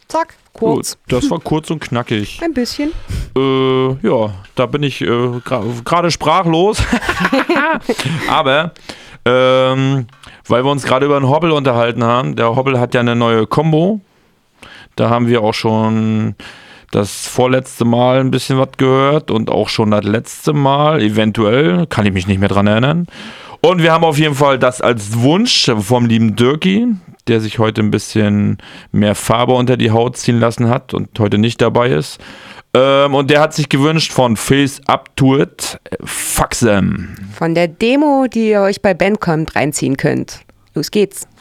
Zack, kurz. Gut, das war kurz und knackig. Ein bisschen. Ja, da bin ich gerade sprachlos. Aber, weil wir uns gerade über den Hobbel unterhalten haben, der Hobbel hat ja eine neue Combo. Da haben wir auch schon das vorletzte Mal ein bisschen was gehört und auch schon das letzte Mal, eventuell, kann ich mich nicht mehr dran erinnern. Und wir haben auf jeden Fall das als Wunsch vom lieben Dirki, der sich heute ein bisschen mehr Farbe unter die Haut ziehen lassen hat und heute nicht dabei ist. Und der hat sich gewünscht von Face Up To It, Fuck Them. Von der Demo, die ihr euch bei Bandcamp reinziehen könnt. Los geht's.